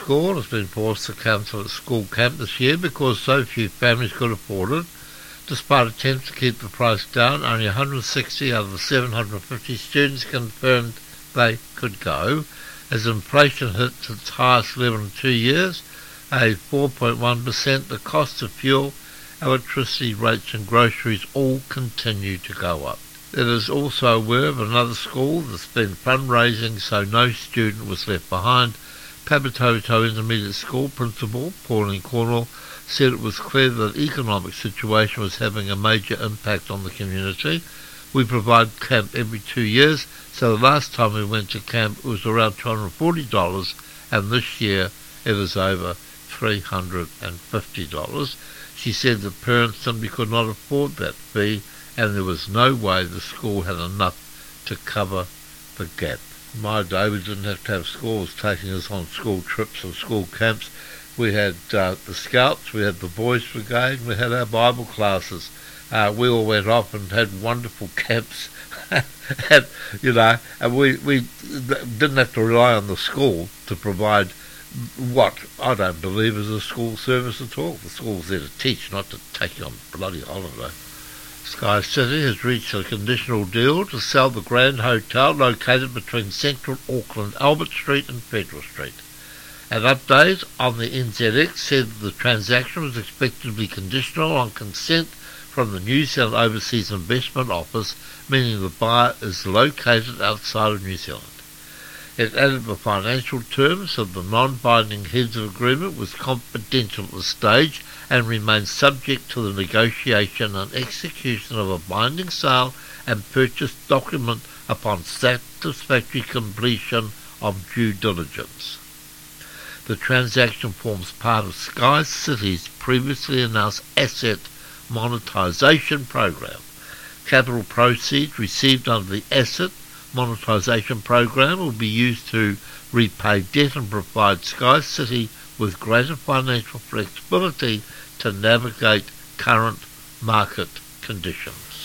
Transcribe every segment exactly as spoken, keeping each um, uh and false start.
School has been forced to cancel its school camp this year because so few families could afford it. Despite attempts to keep the price down, only one hundred sixty out of the seven hundred fifty students confirmed they could go. As inflation hits its highest level in two years, a four point one percent, the cost of fuel, electricity rates and groceries all continue to go up. It is also aware of another school that's been fundraising so no student was left behind. Papatoetoe Intermediate School Principal Pauline Cornwell said it was clear that the economic situation was having a major impact on the community. We provide camp every two years, so the last time we went to camp it was around two hundred forty dollars, and this year it is over three hundred fifty dollars. She said that parents simply could not afford that fee, and there was no way the school had enough to cover the gap. In my day, we didn't have to have schools taking us on school trips and school camps. We had uh, the Scouts, we had the Boys Brigade, we had our Bible classes. Uh, we all went off and had wonderful camps, and, you know, and we, we didn't have to rely on the school to provide what I don't believe is a school service at all. The school's there to teach, not to take you on bloody holiday. Sky City has reached a conditional deal to sell the Grand Hotel located between Central Auckland, Albert Street and Federal Street. An update on the N Z X said that the transaction was expected to be conditional on consent from the New Zealand Overseas Investment Office, meaning the buyer is located outside of New Zealand. It added the financial terms of the non-binding heads of agreement was confidential at this stage and remains subject to the negotiation and execution of a binding sale and purchase document upon satisfactory completion of due diligence. The transaction forms part of Sky City's previously announced asset monetisation program. Capital proceeds received under the asset monetisation program will be used to repay debt and provide Sky City with greater financial flexibility to navigate current market conditions.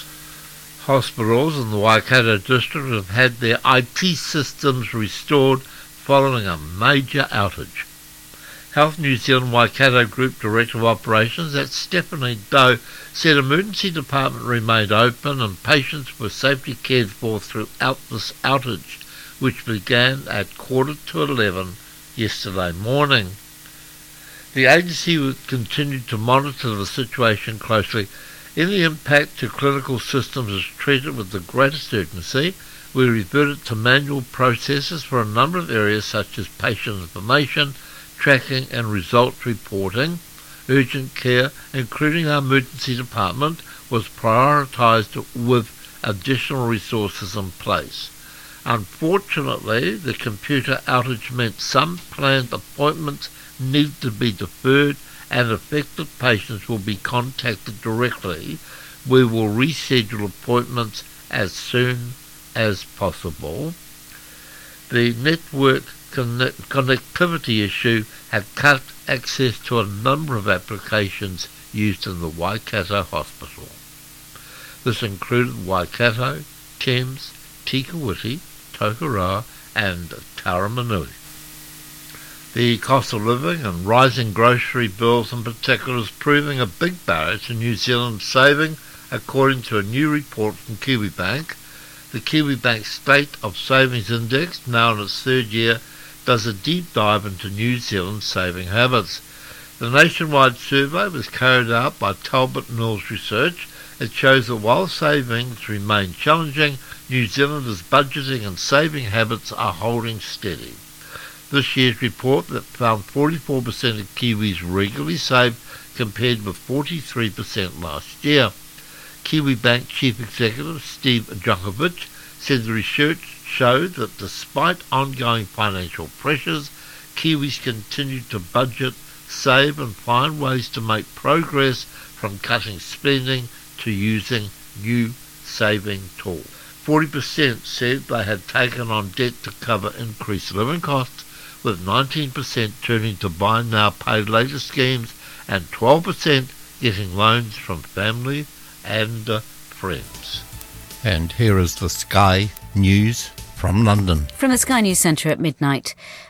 Hospitals in the Waikato district have had their I T systems restored following a major outage. Health New Zealand Waikato Group Director of Operations, that's Stephanie Doe, said emergency department remained open and patients were safely cared for throughout this outage, which began at quarter to eleven yesterday morning. The agency will continue to monitor the situation closely. Any impact to clinical systems is treated with the greatest urgency. We reverted to manual processes for a number of areas such as patient information, tracking and results reporting. Urgent care, including our emergency department, was prioritised with additional resources in place. Unfortunately, the computer outage meant some planned appointments need to be deferred and affected patients will be contacted directly. We will reschedule appointments as soon as possible. The network connect- connectivity issue had cut access to a number of applications used in the Waikato Hospital. This included Waikato, Thames, Tikawiti, Tokoroa and Taramanui. The cost of living and rising grocery bills in particular is proving a big barrier to New Zealand saving, according to a new report from Kiwibank. The Kiwibank State of Savings Index, now in its third year, does a deep dive into New Zealand's saving habits. The nationwide survey was carried out by Talbot Mills Research. It shows that while savings remain challenging, New Zealanders' budgeting and saving habits are holding steady. This year's report that found forty-four percent of Kiwis regularly save compared with forty-three percent last year. Kiwibank Chief Executive Steve Djokovic said the research showed that despite ongoing financial pressures, Kiwis continue to budget, save and find ways to make progress from cutting spending to using new saving tools. forty percent said they had taken on debt to cover increased living costs, with nineteen percent turning to buy now, pay later schemes, and twelve percent getting loans from family and uh, friends. And here is the Sky News from London. From the Sky News Centre at midnight.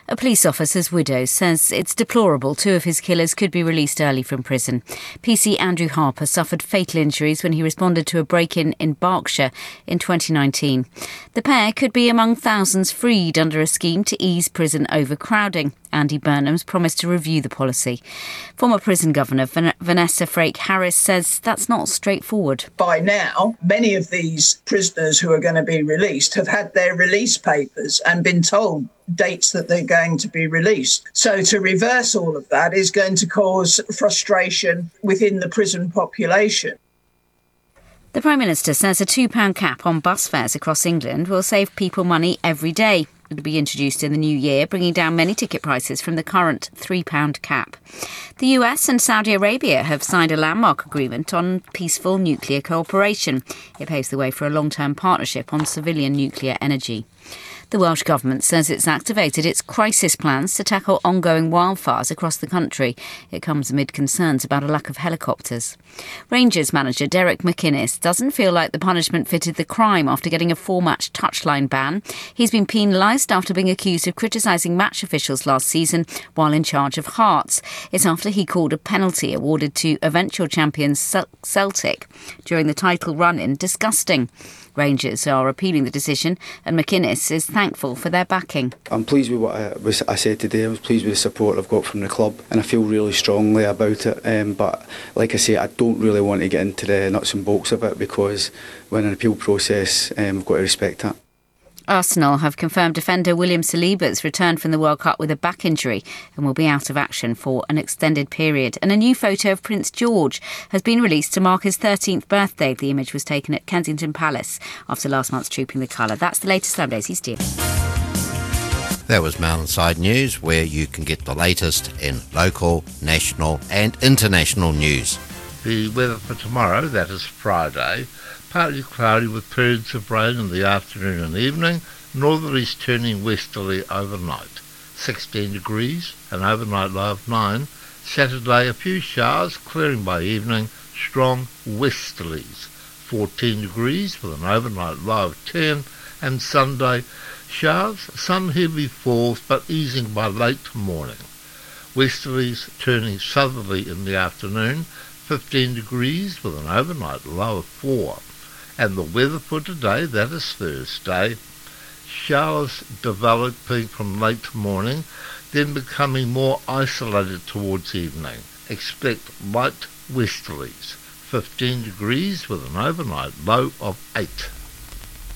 A police officer's widow says it's deplorable two of his killers could be released early from prison. P C Andrew Harper suffered fatal injuries when he responded to a break-in in Berkshire in twenty nineteen. The pair could be among thousands freed under a scheme to ease prison overcrowding. Andy Burnham's promised to review the policy. Former prison governor Van- Vanessa Frake Harris says that's not straightforward. By now, many of these prisoners who are going to be released have had their release papers and been told dates that they're going to be released. So to reverse all of that is going to cause frustration within the prison population. The Prime Minister says a two pound cap on bus fares across England will save people money every day. It will be introduced in the new year, bringing down many ticket prices from the current three pound cap. The U S and Saudi Arabia have signed a landmark agreement on peaceful nuclear cooperation. It paves the way for a long-term partnership on civilian nuclear energy. The Welsh Government says it's activated its crisis plans to tackle ongoing wildfires across the country. It comes amid concerns about a lack of helicopters. Rangers manager Derek McInnes doesn't feel like the punishment fitted the crime after getting a four-match touchline ban. He's been penalised after being accused of criticising match officials last season while in charge of Hearts. It's after he called a penalty awarded to eventual champions Celtic during the title run-in disgusting. Rangers are appealing the decision and McInnes is thankful for their backing. I'm pleased with what I, was, I said today. I was pleased with the support I've got from the club and I feel really strongly about it. Um, but like I say, I don't really want to get into the nuts and bolts of it because we're in an appeal process and um, we've got to respect that. Arsenal have confirmed defender William Saliba's return from the World Cup with a back injury and will be out of action for an extended period. And a new photo of Prince George has been released to mark his thirteenth birthday. The image was taken at Kensington Palace after last month's Trooping the Colour. That's the latest updates. He's Steve. That was Mountainside News, where you can get the latest in local, national and international news. The weather for tomorrow, that is Friday, partly cloudy with periods of rain in the afternoon and evening, northerlies turning westerly overnight. sixteen degrees, an overnight low of nine. Saturday, a few showers, clearing by evening, strong westerlies. fourteen degrees with an overnight low of ten. And Sunday, showers, some heavy falls, but easing by late morning. Westerlies turning southerly in the afternoon, fifteen degrees with an overnight low of four. And the weather for today, that is Thursday, showers developing from late morning, then becoming more isolated towards evening. Expect light westerlies, fifteen degrees with an overnight low of eight.